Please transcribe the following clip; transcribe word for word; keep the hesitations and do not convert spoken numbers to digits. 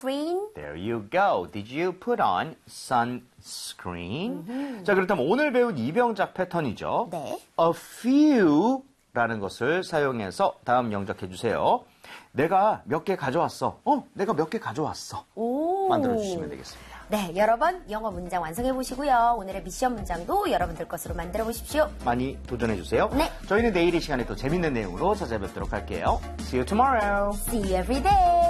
Green. There you go. Did you put on sunscreen? Mm-hmm. 자, 그렇다면 오늘 배운 이병작 패턴이죠. 네. A few 라는 것을 사용해서 다음 영작해 주세요. 내가 몇 개 가져왔어. 어, 내가 몇 개 가져왔어. 오. 만들어 주시면 되겠습니다. 네, 여러 번 영어 문장 완성해 보시고요. 오늘의 미션 문장도 여러분들 것으로 만들어 보십시오. 많이 도전해 주세요. 네. 저희는 내일 이 시간에 또 재밌는 내용으로 찾아뵙도록 할게요. See you tomorrow. See you every day.